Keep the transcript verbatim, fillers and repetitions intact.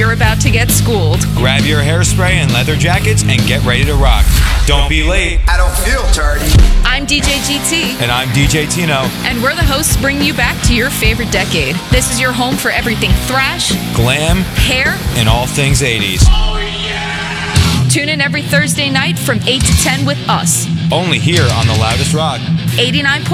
you're about to get schooled. Grab your hairspray and leather jackets and get ready to rock. Don't be late. I don't feel tardy. I'm D J G T. And I'm D J Tino. And we're the hosts bringing you back to your favorite decade. This is your home for everything thrash, glam, hair, and all things eighties. Oh, yeah! Tune in every Thursday night from eight to ten with us. Only here on The Loudest Rock. eighty-nine